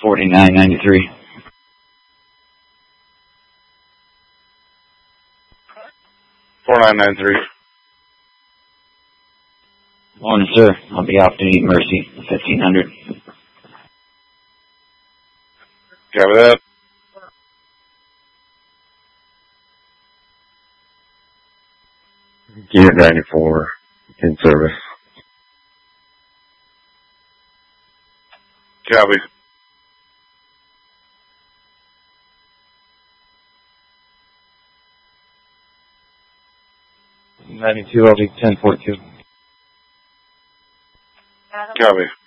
4993. 4993. Morning, sir. I'll be off to Eat Mercy, 1500. Copy that. Unit 94 in service. Copy. LD 1042. Copy.